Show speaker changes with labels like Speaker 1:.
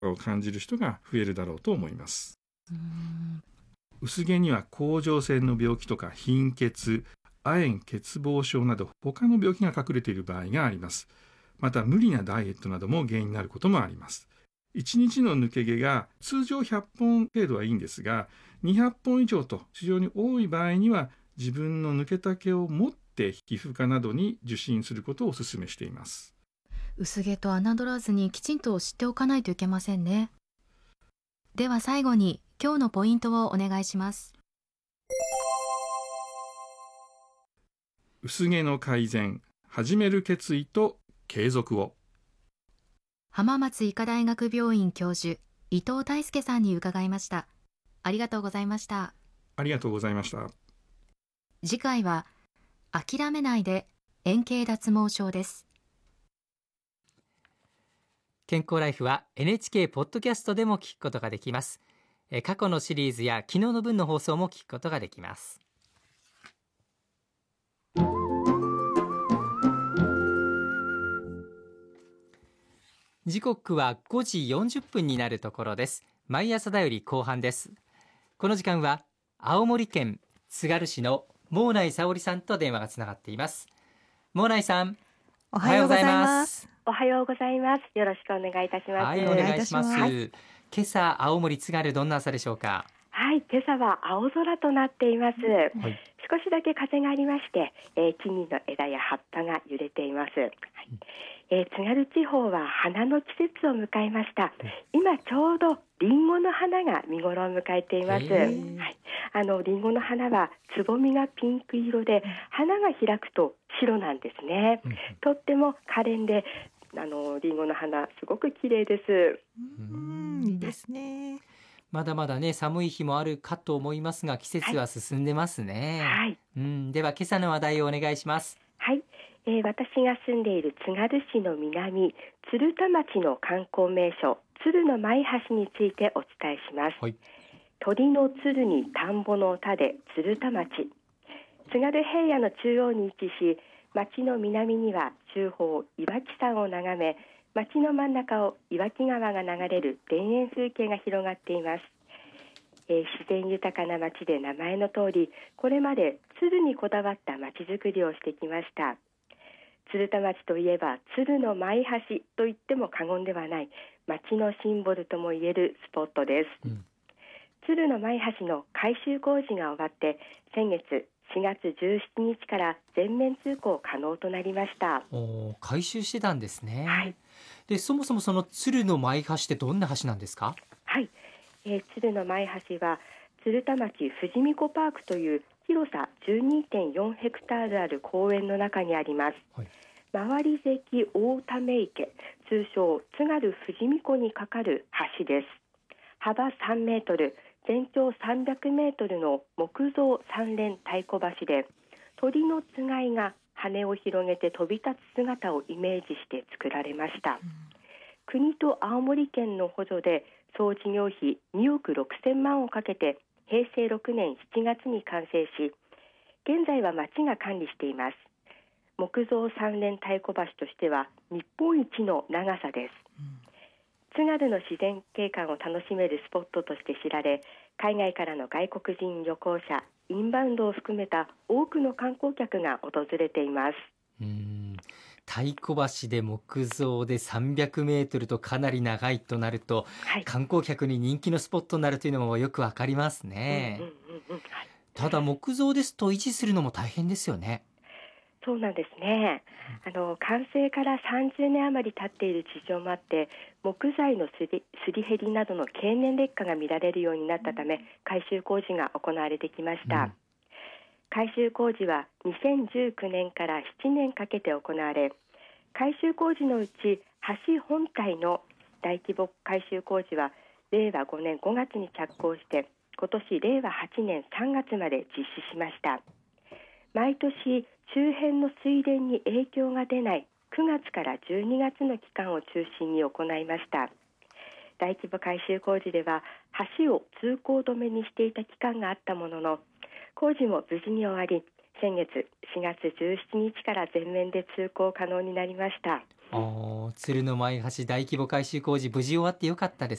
Speaker 1: を感じる人が増えるだろうと思います。薄毛には甲状腺の病気とか貧血、亜鉛欠乏症など他の病気が隠れている場合があります。また無理なダイエットなども原因になることもあります。1日の抜け毛が通常100本程度はいいんですが、200本以上と非常に多い場合には自分の抜けた毛を持って皮膚科などに受診することをお勧めしています。
Speaker 2: 薄毛と侮らずにきちんと知っておかないといけませんね。では最後に今日のポイントをお願いします。
Speaker 1: 薄毛の改善、始める決意と継続を。
Speaker 2: 浜松医科大学病院教授伊藤大輔さんに伺いました。ありがとうございました。
Speaker 1: ありがとうございました。
Speaker 2: 次回は諦めないで円形脱毛症です。
Speaker 3: 健康ライフは NHK ポッドキャストでも聞くことができます。過去のシリーズや昨日の分の放送も聞くことができます。時刻は5時40分になるところです。毎朝だより後半です。この時間は青森県つがる市の毛内沙織さんと電話がつながっています。毛内さん、
Speaker 4: おはようございます。
Speaker 5: おはようございます。よろしくお願いいたします。
Speaker 3: はい、お願いします。今朝青森津軽どんな朝でしょうか？
Speaker 5: はい、今朝は青空となっています。はい、少しだけ風がありまして、木々の枝や葉っぱが揺れています。津軽地方は花の季節を迎えました。今ちょうどリンゴの花が見頃を迎えています。はい、リンゴの花はつぼみがピンク色で花が開くと白なんですね。とっても可憐でリンゴの花すごく綺麗です。
Speaker 4: いいですね。
Speaker 3: まだまだね寒い日もあるかと思いますが季節は進んでますね。はい、では今朝の話題をお願いします。
Speaker 5: はい、私が住んでいる津軽市の南鶴田町の観光名所鶴の舞橋についてお伝えします。はい、鳥の鶴に田んぼの田で鶴田町。津軽平野の中央に位置し、町の南には中方岩木山を眺め、町の真ん中を岩木川が流れる田園風景が広がっています。自然豊かな町で名前の通り、これまで鶴にこだわった町づくりをしてきました。鶴田町といえば鶴の舞橋と言っても過言ではない町のシンボルともいえるスポットです。鶴の舞橋の改修工事が終わって先月4月17日から全面通行可能となりました。
Speaker 3: 改修してたんですね。
Speaker 5: はい、
Speaker 3: でそもそもその鶴の舞橋ってどんな橋なんですか？
Speaker 5: はい、鶴の舞橋は鶴田町富士見湖パークという広さ 12.4 ヘクタールある公園の中にあります。はい、回り関大溜池、通称津軽富士見湖に架かる橋です。幅3メートル、全長300メートルの木造三連太鼓橋で、鳥のつがいが羽を広げて飛び立つ姿をイメージして作られました。国と青森県の補助で総事業費2億6000万をかけて平成6年7月に完成し、現在は町が管理しています。木造三連太鼓橋としては日本一の長さです。津軽の自然景観を楽しめるスポットとして知られ、海外からの外国人旅行者、インバウンドを含めた多くの観光客が訪れています。
Speaker 3: 太鼓橋で木造で300メートルとかなり長いとなると、観光客に人気のスポットになるというのもよくわかりますね。ただ木造ですと維持するのも大変ですよね。
Speaker 5: そうなんですね。完成から30年余り経っている事情もあって、木材のすり減りなどの経年劣化が見られるようになったため、改修工事が行われてきました。改修工事は2019年から7年かけて行われ、改修工事のうち橋本体の大規模改修工事は令和5年5月に着工して、今年令和8年3月まで実施しました。毎年周辺の水田に影響が出ない9月から12月の期間を中心に行いました。大規模改修工事では橋を通行止めにしていた期間があったものの、工事も無事に終わり、先月4月17日から全面で通行可能になりました。
Speaker 3: 鶴の舞橋大規模改修工事無事終わってよかったで